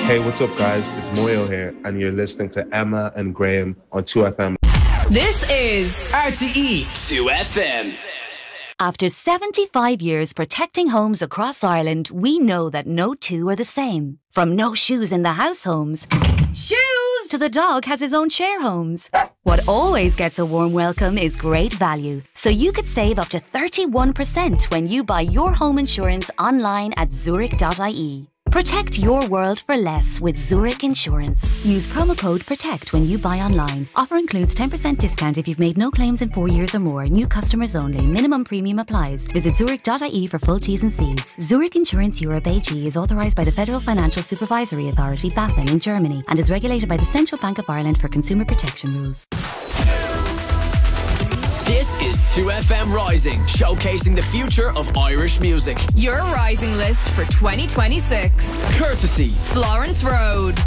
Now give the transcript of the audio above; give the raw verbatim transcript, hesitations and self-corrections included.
Hey, what's up, guys? It's Moyo here, and you're listening to Emma and Graham on two F M. This is R T E two F M. After seventy-five years protecting homes across Ireland, we know that no two are the same. From no shoes in the house homes, shoes, to the dog has his own share homes. What always gets a warm welcome is great value. So you could save up to thirty-one percent when you buy your home insurance online at zurich dot I E. Protect your world for less with Zurich Insurance. Use promo code PROTECT when you buy online. Offer includes ten percent discount if you've made no claims in four years or more. New customers only. Minimum premium applies. Visit zurich dot I E for full T's and C's. Zurich Insurance Europe A G is authorised by the Federal Financial Supervisory Authority, BaFin, in Germany and is regulated by the Central Bank of Ireland for consumer protection rules. This is two F M Rising, showcasing the future of Irish music. your Rising list for twenty twenty-six. Courtesy Florence Road.